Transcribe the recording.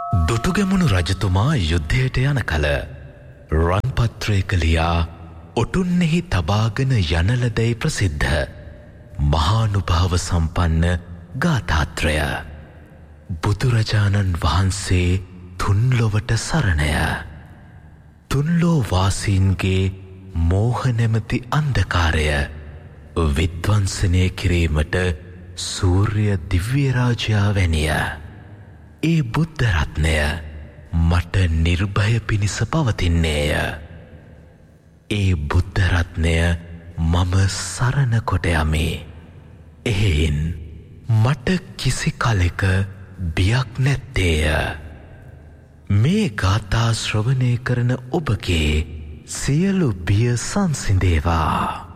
දුටුගැමුණු රජතුමා යුද්ධයට යන කල රන්පත්‍රයක ලියා ඔටුන්නෙහි තබාගෙන යන ලදැයි ප්‍රසිද්ධ මහානුභාව සම්පන්න ගාථාත්‍රය. බුදුරජාණන් වහන්සේ තුන්ලොවට සරණය. තුන්ලෝ වාසීන්ගේ මෝහ නැමැති අන්ධකාරය විද්වංසනය කිරීමට සූර්ය දිව්‍ය රාජයා වැනිය. ඒ බුද්ධ රත්නය මට නිර්භය පිණිස පවතින්නේය. ඒ බුද්ධ රත්නය මම සරණ කොට යමි. එහෙයින් මට කිසි කලෙක බියක් නැත්තේය. මේ ගාථා ශ්‍රවණය කරන ඔබගේ සියලු බිය සංසිඳේවා.